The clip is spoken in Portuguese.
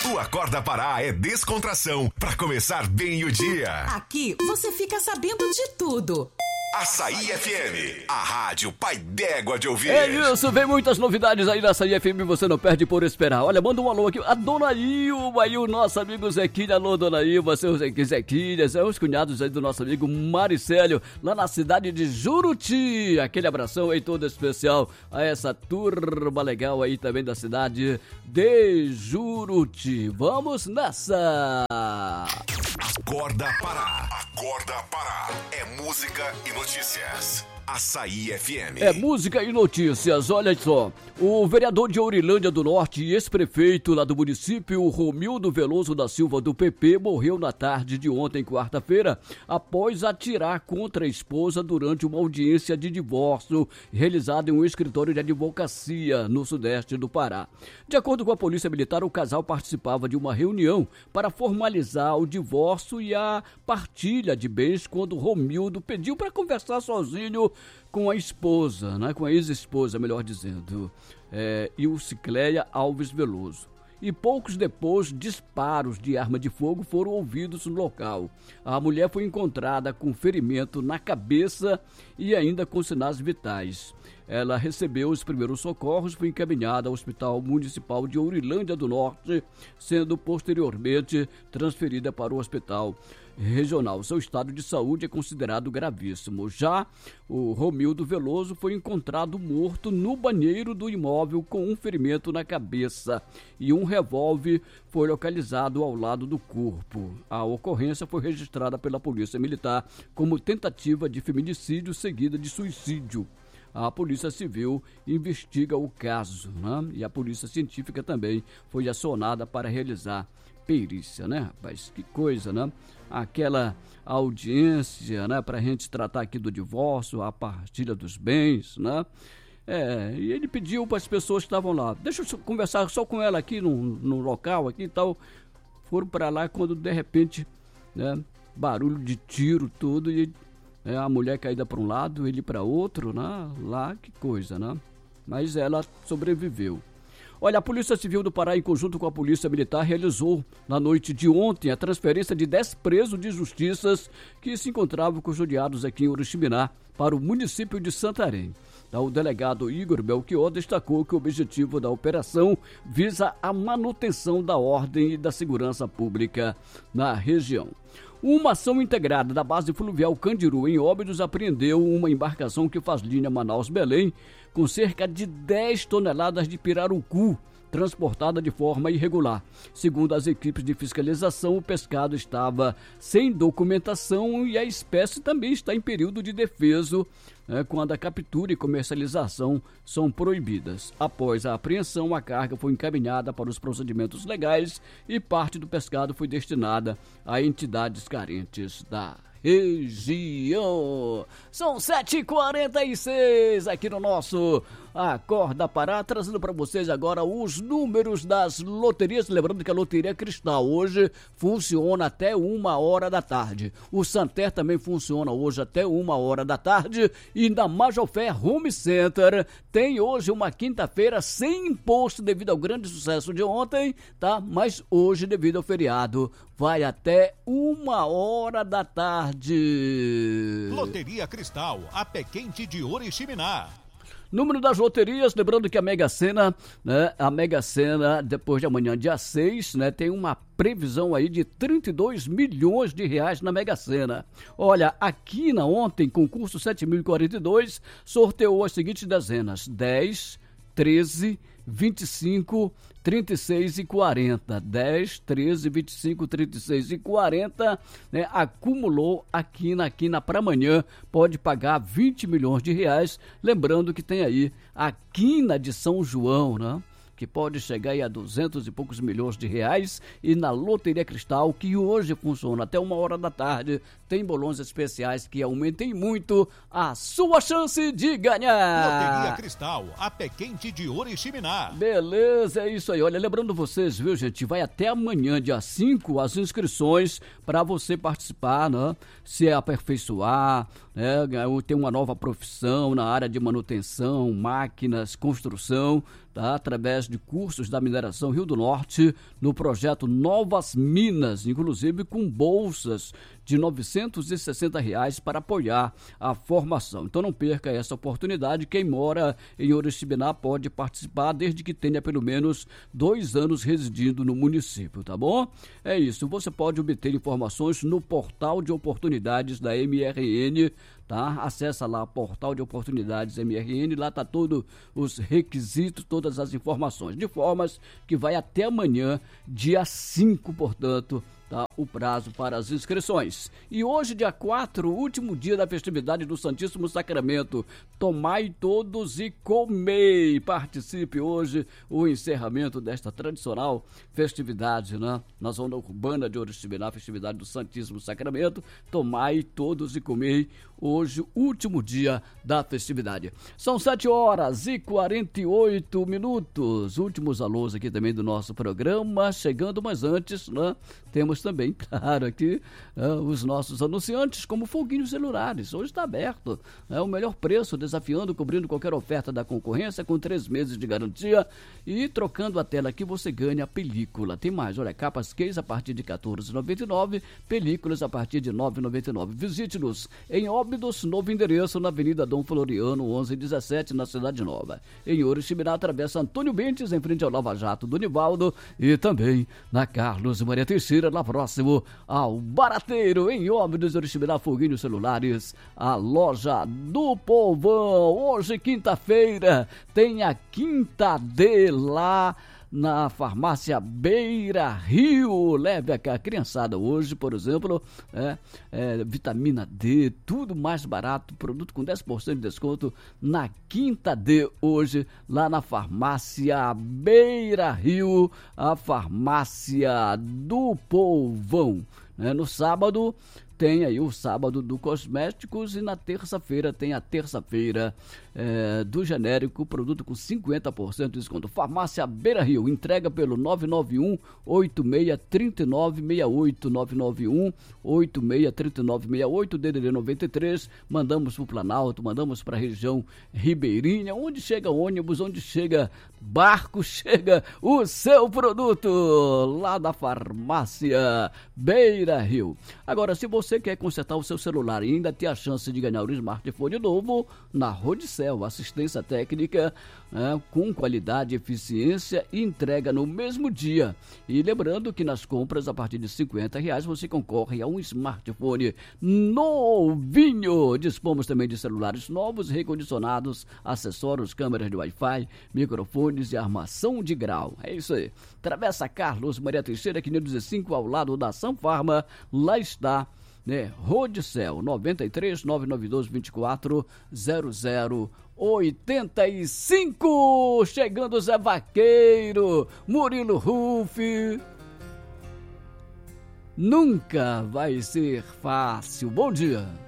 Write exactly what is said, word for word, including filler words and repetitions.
O Acorda Pará é descontração para começar bem o dia. Aqui você fica sabendo de tudo. Açaí F M, a rádio pai d'égua de ouvir. É isso, vem muitas novidades aí na Açaí F M, você não perde por esperar. Olha, manda um alô aqui, a Dona Ilma aí, o nosso amigo Zequinha. Alô, Dona Ilma, seu Zequinha, são os cunhados aí do nosso amigo Maricélio, lá na cidade de Juruti. Aquele abração aí todo especial a essa turma legal aí também da cidade de Juruti. Vamos nessa! Acorda Pará, Acorda Pará, é música e notícias. Açaí F M. É música e notícias, olha só. O vereador de Ourilândia do Norte e ex-prefeito lá do município, Romildo Veloso da Silva do P P, morreu na tarde de ontem, quarta-feira, após atirar contra a esposa durante uma audiência de divórcio realizada em um escritório de advocacia no sudeste do Pará. De acordo com a Polícia Militar, o casal participava de uma reunião para formalizar o divórcio e a partilha de bens quando Romildo pediu para conversar sozinho com a esposa, né, com a ex-esposa, melhor dizendo, é, Ilcicleia Alves Veloso. E poucos depois, disparos de arma de fogo foram ouvidos no local. A mulher foi encontrada com ferimento na cabeça e ainda com sinais vitais. Ela recebeu os primeiros socorros e foi encaminhada ao Hospital Municipal de Ourilândia do Norte, sendo posteriormente transferida para o Hospital Regional. Seu estado de saúde é considerado gravíssimo. Já o Romildo Veloso foi encontrado morto no banheiro do imóvel com um ferimento na cabeça e um revólver foi localizado ao lado do corpo. A ocorrência foi registrada pela Polícia Militar como tentativa de feminicídio seguida de suicídio. A Polícia Civil investiga o caso, né? E a Polícia Científica também foi acionada para realizar perícia, né, rapaz? Que coisa, né? Aquela audiência, né, pra gente tratar aqui do divórcio, a partilha dos bens, né? É, e ele pediu para as pessoas que estavam lá, deixa eu conversar só com ela aqui no, no local aqui e tal. Foram para lá quando de repente, né, barulho de tiro tudo e é, a mulher caída para um lado, ele para outro, né? Lá, que coisa, né? Mas ela sobreviveu. Olha, a Polícia Civil do Pará, em conjunto com a Polícia Militar, realizou na noite de ontem a transferência de dez presos de justiças que se encontravam custodiados aqui em Oriximiná para o município de Santarém. O delegado Igor Belchior destacou que o objetivo da operação visa a manutenção da ordem e da segurança pública na região. Uma ação integrada da base fluvial Candiru, em Óbidos, apreendeu uma embarcação que faz linha Manaus-Belém com cerca de dez toneladas de pirarucu, transportada de forma irregular. Segundo as equipes de fiscalização, o pescado estava sem documentação e a espécie também está em período de defeso, né, quando a captura e comercialização são proibidas. Após a apreensão, a carga foi encaminhada para os procedimentos legais e parte do pescado foi destinada a entidades carentes da região. São sete e quarenta e seis aqui no nosso Acorda Pará, trazendo para vocês agora os números das loterias. Lembrando que a Loteria Cristal hoje funciona até uma hora da tarde. O Santer também funciona hoje até uma hora da tarde. E na Majofé Home Center tem hoje uma quinta-feira sem imposto devido ao grande sucesso de ontem, tá? Mas hoje, devido ao feriado, vai até uma hora da tarde. Loteria Cristal, a pé quente de Oriximiná. Número das loterias, lembrando que a Mega Sena, né, a Mega Sena, depois de amanhã, dia seis, né, tem uma previsão aí de trinta e dois milhões de reais na Mega Sena. Olha, aqui na ontem, concurso sete mil e quarenta e dois, sorteou as seguintes dezenas: dez, treze, vinte e cinco, trinta e seis e quarenta. dez, treze, vinte e cinco, trinta e seis e quarenta, né, acumulou a quina, a quina para amanhã pode pagar vinte milhões de reais. Lembrando que tem aí a quina de São João, né, que pode chegar aí a duzentos e poucos milhões de reais. E na Loteria Cristal, que hoje funciona até uma hora da tarde, tem bolões especiais que aumentem muito a sua chance de ganhar. Loteria Cristal, a pé quente de Oriximiná. Beleza, é isso aí. Olha, lembrando vocês, viu, gente, vai até amanhã, dia cinco, as inscrições para você participar, né? Se aperfeiçoar, né? Ter uma nova profissão na área de manutenção, máquinas, construção. tá? Através de cursos da mineração Rio do Norte, no projeto Novas Minas, inclusive com bolsas de novecentos e sessenta reais para apoiar a formação. Então não perca essa oportunidade. Quem mora em Oriximiná pode participar desde que tenha pelo menos dois anos residindo no município, tá bom? É isso, você pode obter informações no portal de oportunidades da M R N, tá? Acessa lá o portal de oportunidades M R N, lá tá todos os requisitos, todas as informações, de formas que vai até amanhã, dia cinco, portanto, tá, o prazo para as inscrições. E hoje, dia quatro, último dia da festividade do Santíssimo Sacramento. Tomai todos e comei. Participe hoje o encerramento desta tradicional festividade, né? Na zona urbana de Oriximiná, festividade do Santíssimo Sacramento. Tomai todos e comei. Hoje, último dia da festividade. São sete horas e quarenta e oito minutos. Últimos alôs aqui também do nosso programa. Chegando, mas antes, né? Temos também, claro, aqui uh, os nossos anunciantes, como Foguinhos Celulares. Hoje está aberto, é o melhor preço, desafiando, cobrindo qualquer oferta da concorrência, com três meses de garantia, e trocando a tela aqui você ganha a película. Tem mais, olha, capas case a partir de quatorze reais e noventa e nove centavos, películas a partir de nove reais e noventa e nove centavos. Visite-nos em Óbidos, novo endereço, na Avenida Dom Floriano, onze dezessete, na Cidade Nova. Em Oriximiná, atravessa Antônio Bentes, em frente ao Lava Jato do Nivaldo, e também na Carlos Maria Teixeira, lá próximo ao Barateiro, em Óbidos, Oriximiná, Foguinhos Celulares, a loja do povão. Hoje, quinta-feira, tem a Quinta D lá na farmácia Beira Rio. Leve a criançada hoje, por exemplo, é, é, vitamina D, tudo mais barato, produto com dez por cento de desconto na Quinta D hoje, lá na farmácia Beira Rio, a farmácia do povão. É, no sábado tem aí o sábado do cosméticos e na terça-feira tem a terça-feira é, do genérico, produto com cinquenta por cento de desconto. Farmácia Beira Rio, entrega pelo nove nove um, oito seis três nove seis oito, nove nove um, oito seis três nove seis oito, D D D noventa e três, mandamos para o Planalto, mandamos para a região ribeirinha, onde chega ônibus, onde chega barco, chega o seu produto, lá da farmácia Beira Rio. Agora, se você quer consertar o seu celular e ainda ter a chance de ganhar um smartphone novo, na Rodicel, assistência técnica é, com qualidade, eficiência e entrega no mesmo dia. E lembrando que nas compras a partir de cinquenta reais você concorre a um smartphone novinho. Dispomos também de celulares novos, recondicionados, acessórios, câmeras de Wi-Fi, microfones e armação de grau. É isso aí. Travessa Carlos Maria Teixeira, quinhentos e cinco, ao lado da Sanfarma. Lá está, né? Rodicel, noventa e três, nove nove dois, vinte e quatro, zero zero oitenta e cinco. Chegando Zé Vaqueiro, Murilo Rufi. Nunca vai ser fácil. Bom dia.